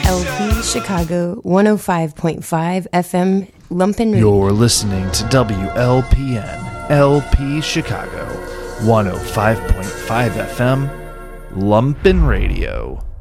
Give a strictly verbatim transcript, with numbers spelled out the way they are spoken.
L P Chicago one oh five point five F M Lumpen Radio. You're listening to W L P N L P Chicago one oh five point five F M Lumpen Radio.